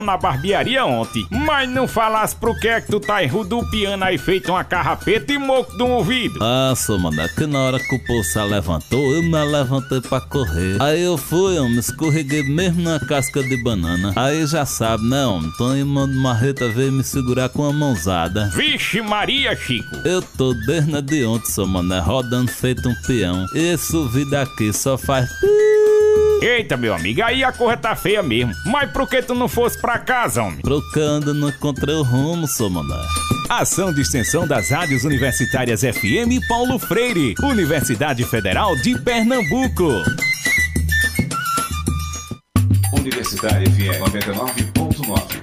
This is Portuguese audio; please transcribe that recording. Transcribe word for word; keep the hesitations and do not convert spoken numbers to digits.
na barbearia ontem, mas não falasse pro que é que tu tá enrudupiando aí feito uma carrapeta e moco de um ouvido. Ah, sou mané, que na hora que o povo se levantou, eu me levantei pra correr. Aí eu fui, eu me escorreguei mesmo na casca de banana. Aí já sabe, né, homem? Tony Mano Marreta veio me segurar com a mãozada. Vixe Maria, Chico. Eu tô desde de ontem, sou mané, rodando feito um peão. Esse ouvido aqui só faz... Eita, meu amigo, aí a corra tá feia mesmo. Mas por que tu não fosse pra casa, homem? Procurando, não encontrei o rumo, sou mané. Ação de extensão das rádios universitárias F M Paulo Freire, Universidade Federal de Pernambuco. Universitária F M noventa e nove ponto nove.